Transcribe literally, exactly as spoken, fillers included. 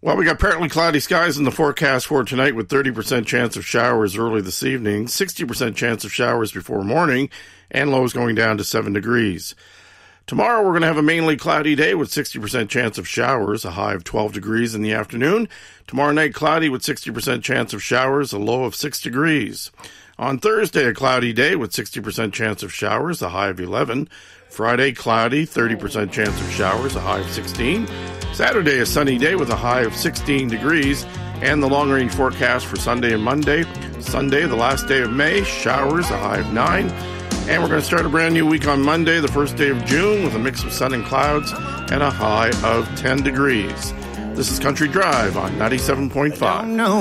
Well, we got partly cloudy skies in the forecast for tonight with thirty percent chance of showers early this evening, sixty percent chance of showers before morning, and lows going down to seven degrees. Tomorrow, we're going to have a mainly cloudy day with sixty percent chance of showers, a high of twelve degrees in the afternoon. Tomorrow night, cloudy with sixty percent chance of showers, a low of six degrees. On Thursday, a cloudy day with sixty percent chance of showers, a high of eleven. Friday, cloudy, thirty percent chance of showers, a high of sixteen. Saturday, a sunny day with a high of sixteen degrees. And the long-range forecast for Sunday and Monday. Sunday, the last day of May, showers, a high of nine. And we're going to start a brand new week on Monday, the first day of June, with a mix of sun and clouds and a high of ten degrees. This is Country Drive on ninety-seven point five.